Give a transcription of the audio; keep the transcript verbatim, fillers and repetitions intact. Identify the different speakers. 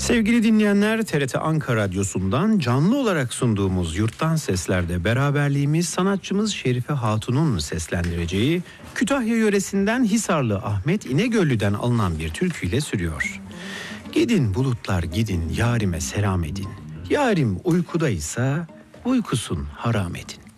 Speaker 1: Sevgili dinleyenler, T R T Ankara Radyosu'ndan canlı olarak sunduğumuz Yurttan Sesler'de beraberliğimiz sanatçımız Şerife Hatun'un seslendireceği Kütahya yöresinden Hisarlı Ahmet İnegöllü'den alınan bir türküyle sürüyor. Gidin bulutlar gidin yarime selam edin. Yarim uykudaysa uykusun haram edin.